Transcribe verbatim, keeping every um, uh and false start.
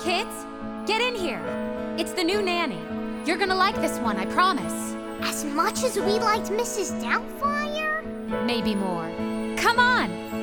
Kids, get in here. It's the new nanny. You're gonna like this one, I promise. As much as we liked Missus Doubtfire? Maybe more. Come on!